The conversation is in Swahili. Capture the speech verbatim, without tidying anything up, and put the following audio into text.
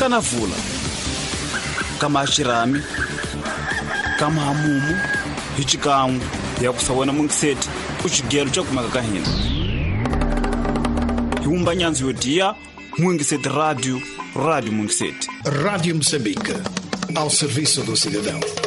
kanavula kama Shirami kama Hamumu hichikangu ya kusawena Mungiseti uchigero cha kumaka kahina Yumba nyanzi yodia Mungiseti Radio Radio Mungiseti Rádio Moçambique, ao serviço do cidadão.